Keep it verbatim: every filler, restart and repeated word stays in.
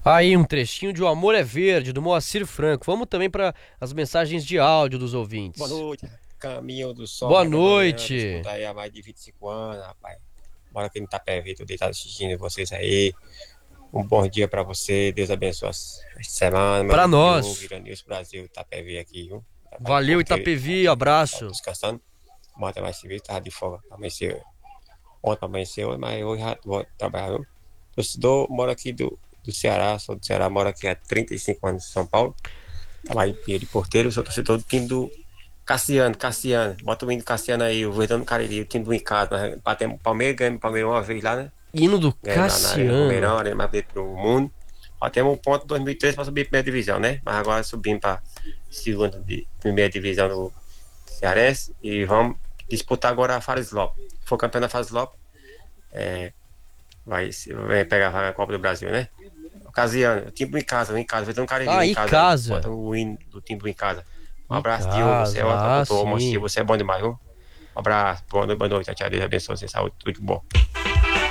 Aí um trechinho de O Amor é Verde, do Moacir Franco. Vamos também para as mensagens de áudio dos Boa ouvintes. noite, Caminho do Sol, Boa Rádio Amanhã, te noite. escuta aí há mais de vinte e cinco anos, rapaz. Bora aqui no Itapevi, tô deitado assistindo vocês aí. Um bom dia pra você, Deus abençoe esta semana, meu Para amigo Diogo, nós. Virando News Brasil, Itapevi aqui, viu? Trabalho Valeu, porteiro, Itapevi. aqui, tava Abraço. descansando. Bota mais serviço, tava de folga, amanheceu. Ontem amanheceu, mas hoje já vou trabalhar, viu? Torcedor, moro aqui do, do Ceará, sou do Ceará, moro aqui há trinta e cinco anos em São Paulo. Trabalho de porteiro, sou torcedor do time do Cassiano, Cassiano, bota o hino do Cassiano aí, o Verdão do Cariri, o time do Incado, nós batemos o Palmeiras, ganhamos o Palmeiras uma vez lá, né? Hino do Ganhamos lá na Arena Cassiano. Romeirão, Arena mais bonita do mundo. Batemos um ponto em dois mil e treze para subir para primeira divisão, né? Mas agora subimos para segunda de primeira divisão do Cearense e vamos disputar agora a Fares Lopes. Se for campeão da Fares Lopes, é, vai, vai pegar a vaga da Copa do Brasil, né? Ocasiano, o time do Em Casa, o Em Casa, Verdão do Cariri, o Ah, Em em Casa aí. casa. Bota o hino do time do Em Casa. Um Em abraço, Diogo. Você é outro casa. Ah, locutor, monstro, sim. você é bom demais, viu? Um abraço, boa noite, boa noite. Tchau, Deus abençoe você, saúde, tudo de bom.